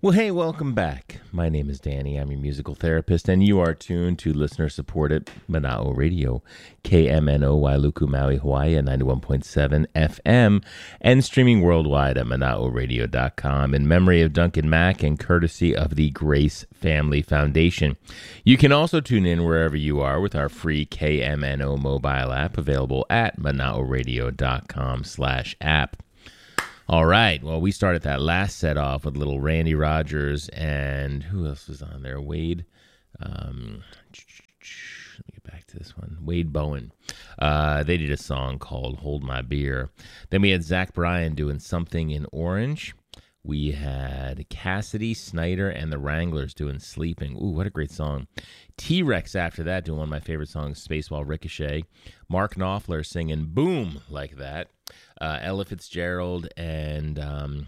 Well, hey, welcome back. My name is Danny. I'm your musical therapist, and you are tuned to listener-supported Mana'o Radio, KMNO Wailuku, Maui, Hawaii at 91.7 FM, and streaming worldwide at Mana'oRadio.com in memory of Duncan Mack and courtesy of the Grace Family Foundation. You can also tune in wherever you are with our free KMNO mobile app available at Mana'oRadio.com/app. All right. Well, we started that last set off with little Randy Rogers and who else was on there? Wade. Let me get back to this one. Wade Bowen. They did a song called Hold My Beer. Then we had Zach Bryan doing Something in Orange. We had Cassidy, Snyder, and the Wranglers doing Sleeping. Ooh, what a great song. T-Rex after that doing one of my favorite songs, Spaceball Ricochet. Mark Knopfler singing Boom like that. Ella Fitzgerald and Ella,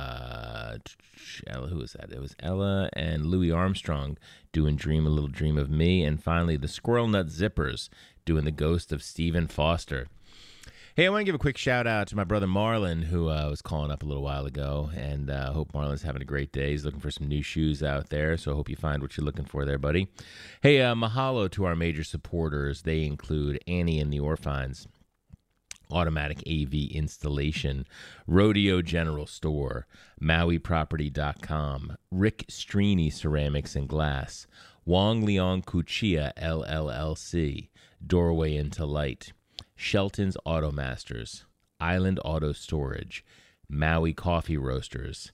who was that? It was Ella and Louis Armstrong doing Dream a Little Dream of Me. And finally, the Squirrel Nut Zippers doing The Ghost of Stephen Foster. Hey, I want to give a quick shout out to my brother Marlon, who was calling up a little while ago, and I hope Marlon's having a great day. He's looking for some new shoes out there, so I hope you find what you're looking for there, buddy. Hey, mahalo to our major supporters. They include Annie and the Orphans, Automatic AV Installation, Rodeo General Store, MauiProperty.com, Rick Strini Ceramics and Glass, Wong Leong Kuchia LLC, Doorway into Light, Shelton's Auto Masters, Island Auto Storage, Maui Coffee Roasters,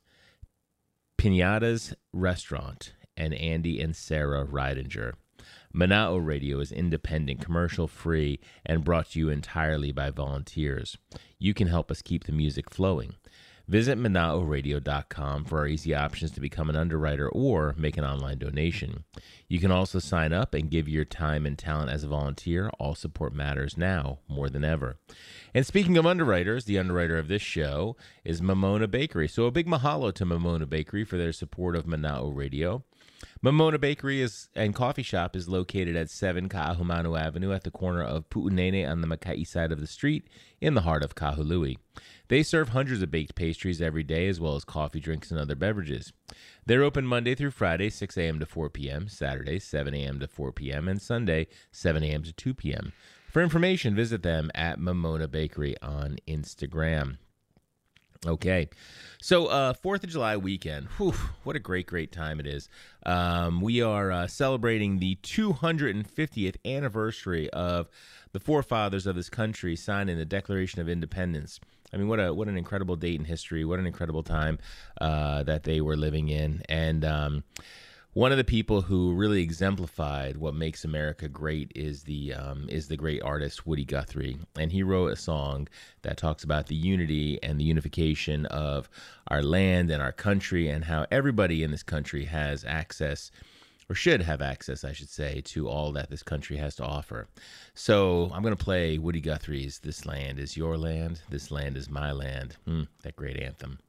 Pinata's Restaurant, and Andy and Sarah Ridinger. Mana'o Radio is independent, commercial-free, and brought to you entirely by volunteers. You can help us keep the music flowing. Visit Mana'oRadio.com for our easy options to become an underwriter or make an online donation. You can also sign up and give your time and talent as a volunteer. All support matters now more than ever. And speaking of underwriters, the underwriter of this show is Momona Bakery. So a big mahalo to Momona Bakery for their support of Mana'o Radio. Momona Bakery and Coffee Shop is located at 7 Ka'ahumanu Avenue at the corner of Pu'unene on the Makai side of the street in the heart of Kahului. They serve hundreds of baked pastries every day as well as coffee, drinks, and other beverages. They're open Monday through Friday, 6 a.m. to 4 p.m., Saturday, 7 a.m. to 4 p.m., and Sunday, 7 a.m. to 2 p.m. For information, visit them at Momona Bakery on Instagram. Okay, so 4th of July weekend, whew, what a great time it is. We are celebrating the 250th anniversary of the forefathers of this country signing the Declaration of Independence. I mean, what an incredible date in history, what an incredible time that they were living in. And one of the people who really exemplified what makes America great is the great artist Woody Guthrie, and he wrote a song that talks about the unity and the unification of our land and our country, and how everybody in this country has access, or should have access, I should say, to all that this country has to offer. So I'm going to play Woody Guthrie's "This Land Is Your Land, This Land Is My Land." That great anthem.